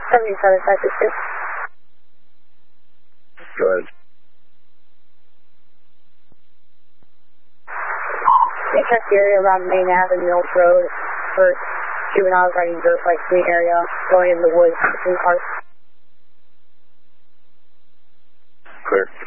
77562. Go ahead. They check the area around Main Avenue Road for juveniles riding dirt bikes in the area, going in the woods between cars. Clear.